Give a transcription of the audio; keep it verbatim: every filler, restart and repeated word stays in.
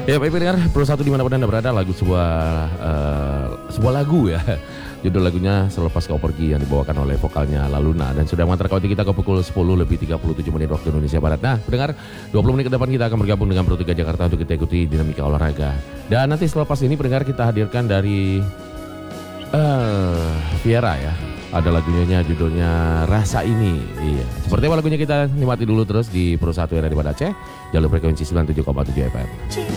Ya baik pendengar, Pro satu dimanapun Anda berada, lagu sebuah uh, sebuah lagu ya. Judul lagunya Selepas Kau Pergi yang dibawakan oleh vokalnya Laluna. Dan sudah mengantar kau kita ke pukul sepuluh lebih tiga puluh tujuh menit waktu Indonesia Barat. Nah pendengar, dua puluh menit ke depan kita akan bergabung dengan Pro tiga Jakarta untuk kita ikuti dinamika olahraga. Dan nanti selepas ini pendengar kita hadirkan dari uh, Viera ya. Ada lagunya, judulnya Rasa Ini. Iya. Seperti apa lagunya, kita nikmati dulu terus di Pro satu yang ada di Banda Aceh, jalur frekuensi sembilan puluh tujuh koma tujuh F M.